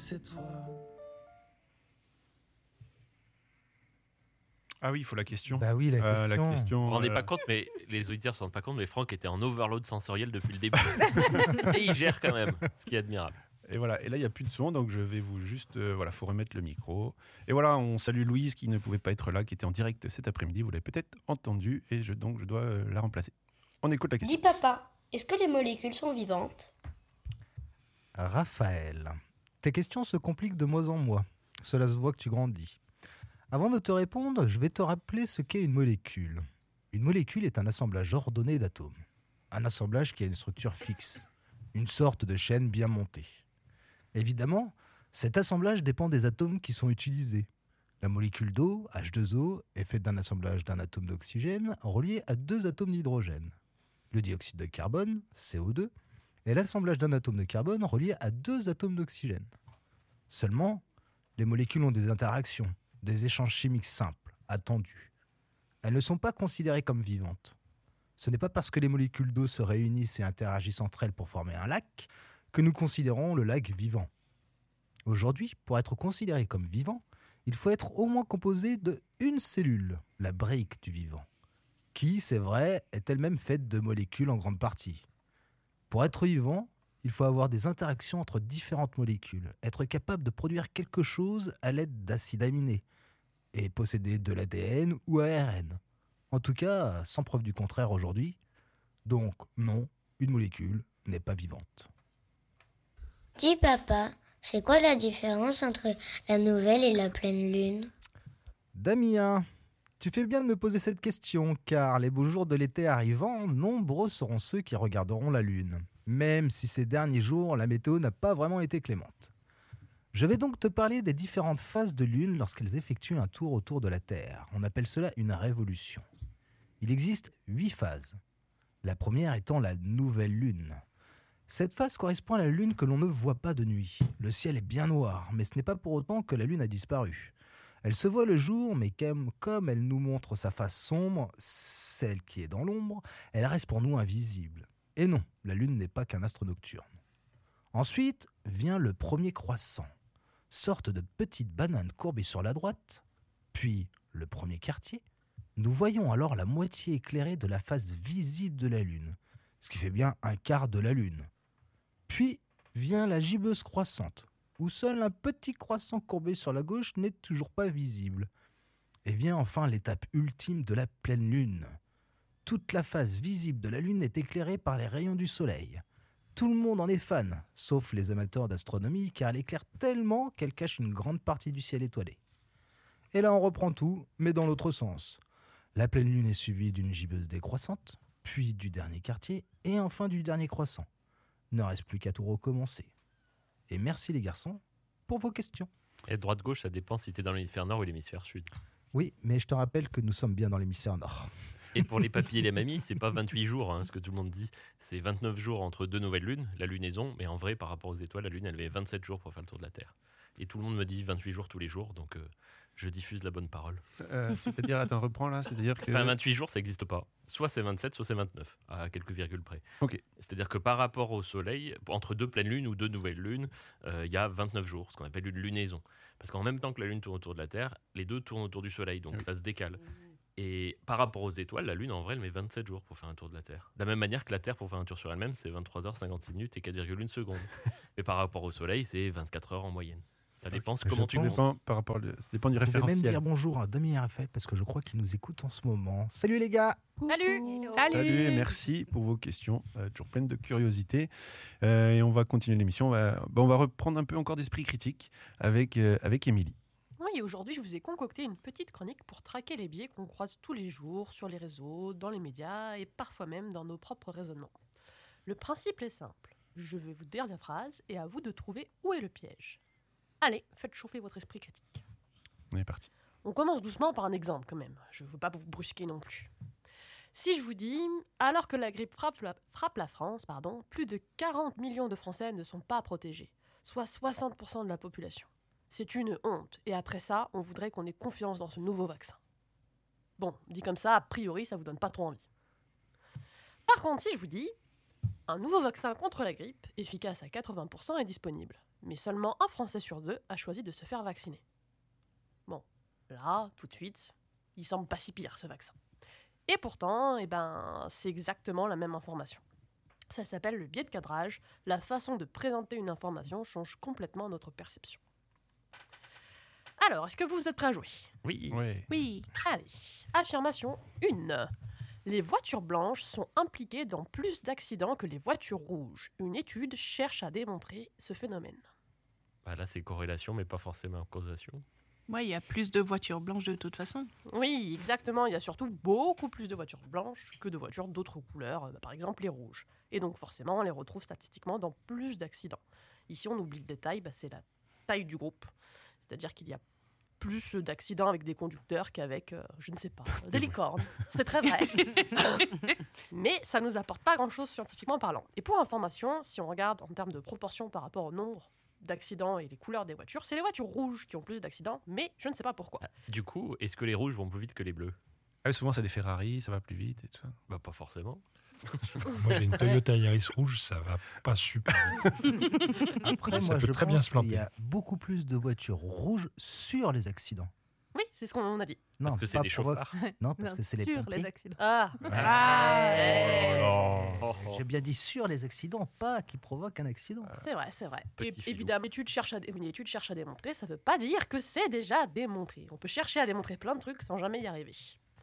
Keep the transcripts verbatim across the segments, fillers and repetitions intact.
c'est toi. Ah oui, il faut la question. Bah oui, la Euh, question. la question. Vous vous rendez euh, pas compte, mais les auditeurs se rendent pas compte, mais Franck était en overload sensoriel depuis le début. Et il gère quand même, ce qui est admirable. Et voilà. Et là, il n'y a plus de son, donc je vais vous juste. Euh, voilà, faut remettre le micro. Et voilà, on salue Louise qui ne pouvait pas être là, qui était en direct cet après-midi. Vous l'avez peut-être entendu, et je, donc je dois euh, la remplacer. On écoute la question. Dis papa, est-ce que les molécules sont vivantes ? Raphaël, tes questions se compliquent de mois en mois. Cela se voit que tu grandis. Avant de te répondre, je vais te rappeler ce qu'est une molécule. Une molécule est un assemblage ordonné d'atomes. Un assemblage qui a une structure fixe, une sorte de chaîne bien montée. Évidemment, cet assemblage dépend des atomes qui sont utilisés. La molécule d'eau, H deux O, est faite d'un assemblage d'un atome d'oxygène relié à deux atomes d'hydrogène. Le dioxyde de carbone, C O deux, est l'assemblage d'un atome de carbone relié à deux atomes d'oxygène. Seulement, les molécules ont des interactions, des échanges chimiques simples, attendus. Elles ne sont pas considérées comme vivantes. Ce n'est pas parce que les molécules d'eau se réunissent et interagissent entre elles pour former un lac que nous considérons le lac vivant. Aujourd'hui, pour être considéré comme vivant, il faut être au moins composé de une cellule, la brique du vivant, qui, c'est vrai, est elle-même faite de molécules en grande partie. Pour être vivant, il faut avoir des interactions entre différentes molécules, être capable de produire quelque chose à l'aide d'acides aminés, et posséder de l'A D N ou A R N. En tout cas, sans preuve du contraire aujourd'hui. Donc, non, une molécule n'est pas vivante. Dis papa, c'est quoi la différence entre la nouvelle et la pleine lune ? Damien, tu fais bien de me poser cette question, car les beaux jours de l'été arrivant, nombreux seront ceux qui regarderont la lune, même si ces derniers jours, la météo n'a pas vraiment été clémente. Je vais donc te parler des différentes phases de lune lorsqu'elles effectuent un tour autour de la Terre. On appelle cela une révolution. Il existe huit phases. La première étant la nouvelle lune. Cette phase correspond à la lune que l'on ne voit pas de nuit. Le ciel est bien noir, mais ce n'est pas pour autant que la lune a disparu. Elle se voit le jour, mais comme, comme elle nous montre sa face sombre, celle qui est dans l'ombre, elle reste pour nous invisible. Et non, la lune n'est pas qu'un astre nocturne. Ensuite vient le premier croissant, sorte de petite banane courbée sur la droite, puis le premier quartier. Nous voyons alors la moitié éclairée de la face visible de la lune, ce qui fait bien un quart de la lune. Puis vient la gibbeuse croissante, où seul un petit croissant courbé sur la gauche n'est toujours pas visible. Et vient enfin l'étape ultime de la pleine lune. Toute la face visible de la lune est éclairée par les rayons du soleil. Tout le monde en est fan, sauf les amateurs d'astronomie, car elle éclaire tellement qu'elle cache une grande partie du ciel étoilé. Et là on reprend tout, mais dans l'autre sens. La pleine lune est suivie d'une gibbeuse décroissante, puis du dernier quartier, et enfin du dernier croissant. Ne reste plus qu'à tout recommencer. Et merci les garçons pour vos questions. Et droite-gauche, ça dépend si t'es dans l'hémisphère nord ou l'hémisphère sud. Oui, mais je te rappelle que nous sommes bien dans l'hémisphère nord. Et pour les papis et les mamies, c'est pas vingt-huit jours, hein, ce que tout le monde dit. C'est vingt-neuf jours entre deux nouvelles lunes, la lunaison. Mais en vrai, par rapport aux étoiles, la lune, elle avait vingt-sept jours pour faire le tour de la Terre. Et tout le monde me dit vingt-huit jours tous les jours, donc euh, je diffuse la bonne parole. Euh, c'est-à-dire, attends, reprends là. C'est-à-dire que. Enfin, vingt-huit jours, ça n'existe pas. Soit c'est vingt-sept, soit c'est vingt-neuf, à quelques virgules près. Ok. C'est-à-dire que par rapport au Soleil, entre deux pleines lunes ou deux nouvelles lunes, euh, il y a vingt-neuf jours, ce qu'on appelle une lunaison. Parce qu'en même temps que la Lune tourne autour de la Terre, les deux tournent autour du Soleil, donc Oui. ça se décale. Et par rapport aux étoiles, la Lune, en vrai, elle met vingt-sept jours pour faire un tour de la Terre. De la même manière que la Terre, pour faire un tour sur elle-même, c'est vingt-trois heures cinquante-six minutes et quatre virgule un secondes. Mais par rapport au Soleil, c'est vingt-quatre heures en moyenne. Ça dépend Je comment tu pense- comptes. dépend, par rapport, à- ça dépend du Vous pouvez même référentiel. dire bonjour à Damien et Raphaël parce que je crois qu'ils nous écoutent en ce moment. Salut les gars. Salut. Salut et merci pour vos questions, euh, toujours pleines de curiosité. Euh, et on va continuer l'émission. On va, bah, on va reprendre un peu encore d'esprit critique avec, euh, avec Émilie. Oui, et aujourd'hui, je vous ai concocté une petite chronique pour traquer les biais qu'on croise tous les jours sur les réseaux, dans les médias et parfois même dans nos propres raisonnements. Le principe est simple. Je vais vous dire la phrase et à vous de trouver où est le piège. Allez, faites chauffer votre esprit critique. On est parti. On commence doucement par un exemple quand même. Je ne veux pas vous brusquer non plus. Si je vous dis, alors que la grippe frappe la, frappe la France, pardon, plus de quarante millions de Français ne sont pas protégés, soit soixante pour cent de la population. C'est une honte. Et après ça, on voudrait qu'on ait confiance dans ce nouveau vaccin. Bon, dit comme ça, a priori, ça vous donne pas trop envie. Par contre, si je vous dis, Un nouveau vaccin contre la grippe, efficace à quatre-vingts pour cent, est disponible. Mais seulement un Français sur deux a choisi de se faire vacciner. Bon, là, tout de suite, il semble pas si pire ce vaccin. Et pourtant, eh ben, c'est exactement la même information. Ça s'appelle le biais de cadrage. La façon de présenter une information change complètement notre perception. Alors, est-ce que vous êtes prêts à jouer ? Oui. Ouais. Oui. Allez, affirmation un. Les voitures blanches sont impliquées dans plus d'accidents que les voitures rouges. Une étude cherche à démontrer ce phénomène. Bah là, c'est corrélation, mais pas forcément causation. Ouais, il y a plus de voitures blanches de toute façon. Oui, exactement. Il y a surtout beaucoup plus de voitures blanches que de voitures d'autres couleurs, euh, par exemple les rouges. Et donc forcément, on les retrouve statistiquement dans plus d'accidents. Ici, on oublie le détail, bah, c'est la taille du groupe. C'est-à-dire qu'il y a plus d'accidents avec des conducteurs qu'avec, euh, je ne sais pas, des licornes. C'est très vrai. Mais ça ne nous apporte pas grand-chose scientifiquement parlant. Et pour information, si on regarde en termes de proportion par rapport au nombre d'accidents et les couleurs des voitures, c'est les voitures rouges qui ont plus d'accidents, mais je ne sais pas pourquoi. Ah, du coup, est-ce que les rouges vont plus vite que les bleus ? Ah, souvent, c'est des Ferrari, ça va plus vite et tout ça. Bah pas forcément. Moi, j'ai une Toyota Yaris rouge, ça va pas super vite. Après, Ça moi, peut je très bien pense se planter. qu'il y a beaucoup plus de voitures rouges sur les accidents. Oui, c'est ce qu'on a dit. Non, Parce que c'est pas des provo- chauffards. Non, parce que c'est les sur pompiers. les accidents. Ah, Ah, Oh, oh. J'ai bien dit sur les accidents, pas qui provoquent un accident. c'est vrai, c'est vrai. Petit Et, filou. évidemment, l'étude cherche, à dé- une étude cherche à démontrer, ça ne veut pas dire que c'est déjà démontré. On peut chercher à démontrer plein de trucs sans jamais y arriver.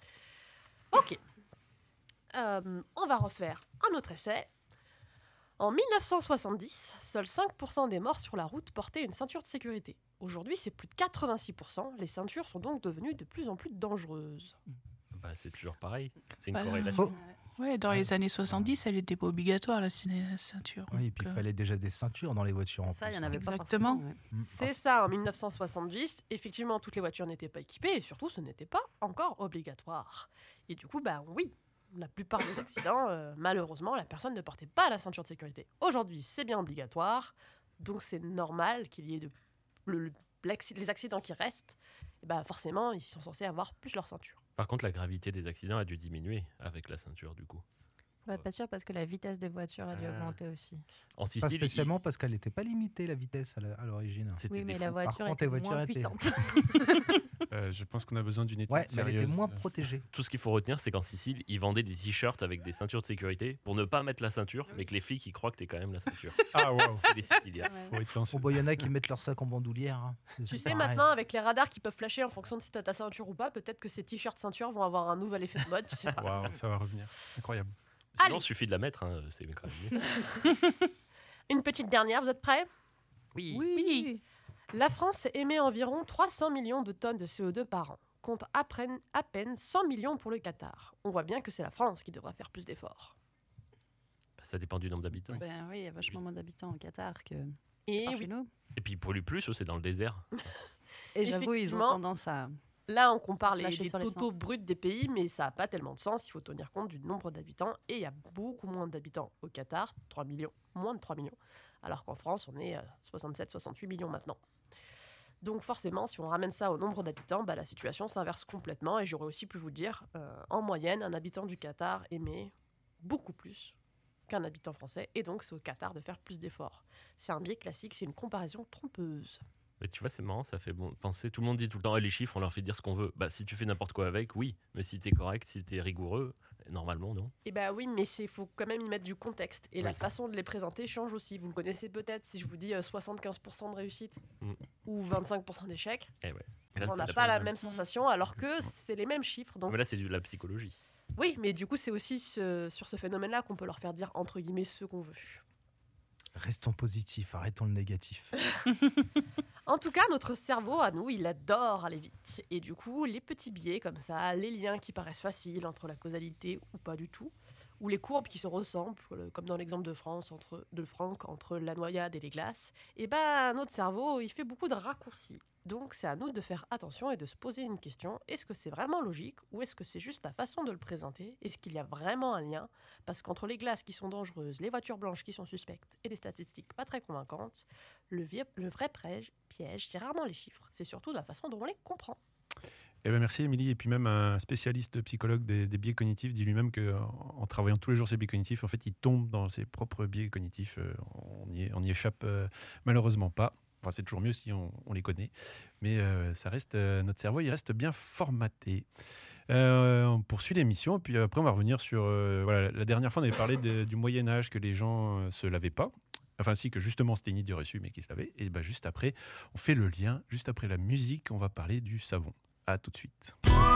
Ok. Euh, on va refaire un autre essai. En mille neuf cent soixante-dix, seuls cinq pour cent des morts sur la route portaient une ceinture de sécurité. Aujourd'hui, c'est plus de quatre-vingt-six pour cent. Les ceintures sont donc devenues de plus en plus dangereuses. Bah, c'est toujours pareil. C'est une Bah, corrélation. Faut- Ouais, dans les années soixante-dix, elle était pas obligatoire, la ciné- ceinture. Oui, et puis il Donc, euh, fallait déjà des ceintures dans les voitures en Ça, il plus. y en avait pas Exactement. forcément, ouais. Mm. C'est ça, en mille neuf cent soixante-dix, effectivement, toutes les voitures n'étaient pas équipées et surtout, ce n'était pas encore obligatoire. Et du coup, bah oui, la plupart des accidents, euh, malheureusement, la personne ne portait pas la ceinture de sécurité. Aujourd'hui, c'est bien obligatoire, donc c'est normal qu'il y ait de, le- le- l'acc- les accidents qui restent. Et bah forcément, ils sont censés avoir plus leur ceinture. Par contre, la gravité des accidents a dû diminuer avec la ceinture, du coup. Ouais, pas sûr parce que la vitesse des voitures a dû Ah. augmenter aussi. En Pas Sicile, spécialement parce qu'elle n'était pas limitée la vitesse à la- à l'origine. il- c'était Oui, des mais fous. la voiture contre, était les voitures moins étaient- puissante. Euh, je pense qu'on a besoin d'une étude Ouais, mais elle sérieuse. était moins protégée. Tout ce qu'il faut retenir, c'est qu'en Sicile, ils vendaient des t-shirts avec des ceintures de sécurité pour ne pas mettre la ceinture, mais que les flics, ils croient que t'es quand même la ceinture. Ah, wow. C'est les Siciliens. Faut être lancé. Oh, bah, il y en a qui mettent leur sac en bandoulière. hein. C'est Tu sais, pareil. maintenant, avec les radars qui peuvent flasher en fonction de si tu as ta ceinture ou pas, peut-être que ces t-shirts ceinture vont avoir un nouvel effet de mode, tu sais pas. Waouh, ça va revenir. Incroyable. Sinon, Allez. il suffit de la mettre, hein, c'est quand même mieux. Une petite dernière, vous êtes prêts ? Oui. Oui. La France émet environ trois cents millions de tonnes de C O deux par an, contre à peine, à peine cent millions pour le Qatar. On voit bien que c'est la France qui devra faire plus d'efforts. Ça dépend du nombre d'habitants. Ben oui, il y a vachement moins d'habitants au Qatar que Et par oui, chez nous. Et puis, ils polluent plus, eux, c'est dans le désert. Et j'avoue, ils ont Effectivement. tendance à. là, on compare Se les, lâcher les sur les totaux bruts des pays, mais ça n'a pas tellement de sens. Il faut tenir compte du nombre d'habitants. Et il y a beaucoup moins d'habitants au Qatar, trois millions, moins de trois millions. Alors qu'en France, on est à soixante-sept, soixante-huit millions maintenant. Donc forcément, si on ramène ça au nombre d'habitants, bah, la situation s'inverse complètement. Et j'aurais aussi pu vous dire, euh, en moyenne, un habitant du Qatar émet beaucoup plus qu'un habitant français. Et donc, c'est au Qatar de faire plus d'efforts. C'est un biais classique, c'est une comparaison trompeuse. Mais tu vois, c'est marrant, ça fait bon penser. Tout le monde dit tout le temps, ah, les chiffres, on leur fait dire ce qu'on veut. Bah, si tu fais n'importe quoi avec, oui. Mais si t'es correct, si t'es rigoureux, normalement, non. Eh bien oui, mais il faut quand même y mettre du contexte. Et la Oui. façon de les présenter change aussi. Vous le connaissez peut-être si je vous dis euh, soixante-quinze pour cent de réussite Mm. ou vingt-cinq pour cent d'échec. Eh ouais. Mais là, On c'est n'a de pas la psy- même sensation alors que c'est les mêmes chiffres. Donc Mais là, c'est de la psychologie. oui, mais du coup c'est aussi ce- sur ce phénomène-là qu'on peut leur faire dire entre guillemets ce qu'on veut. Restons positifs, arrêtons le négatif. En tout cas, notre cerveau, à nous, il adore aller vite. Et du coup, les petits biais comme ça, les liens qui paraissent faciles entre la causalité ou pas du tout, ou les courbes qui se ressemblent, euh, comme dans l'exemple de France, entre, de Franck, entre la noyade et les glaces, et ben notre cerveau, il fait beaucoup de raccourcis. Donc c'est à nous de faire attention et de se poser une question, est-ce que c'est vraiment logique ou est-ce que c'est juste la façon de le présenter ? Est-ce qu'il y a vraiment un lien ? Parce qu'entre les glaces qui sont dangereuses, les voitures blanches qui sont suspectes et des statistiques pas très convaincantes, le, vie- le vrai prège- piège, c'est rarement les chiffres, c'est surtout la façon dont on les comprend. Eh ben merci Émilie. Et puis même un spécialiste psychologue des, des biais cognitifs dit lui-même qu'en en travaillant tous les jours ses biais cognitifs, en fait, il tombe dans ses propres biais cognitifs. Euh, on y, est- on y échappe euh, malheureusement pas. Enfin, c'est toujours mieux si on, on les connaît. Mais euh, ça reste, euh, notre cerveau, il reste bien formaté. Euh, on poursuit l'émission, et puis après, on va revenir sur... euh, voilà, la dernière fois, on avait parlé de- du Moyen-Âge, que les gens ne se lavaient pas. Enfin, si, que justement, c'était une idée reçue, mais qu'ils se lavaient. Et ben, juste après, on fait le lien. Juste après la musique, on va parler du savon. À tout de suite.